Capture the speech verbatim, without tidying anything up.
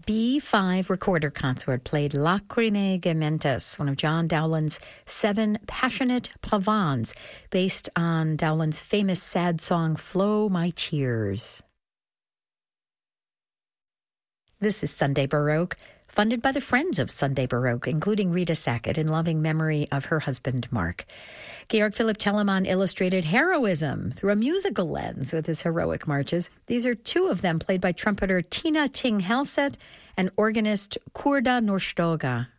B five Recorder Consort played Lacrime Gementes, one of John Dowland's seven passionate pavans, based on Dowland's famous sad song Flow My Tears. This is Sunday Baroque, funded by the Friends of Sunday Baroque, including Rita Sackett, in loving memory of her husband, Mark. Georg Philipp Telemann illustrated heroism through a musical lens with his heroic marches. These are two of them, played by trumpeter Tina Ting-Helset and organist Kurda Norstoga.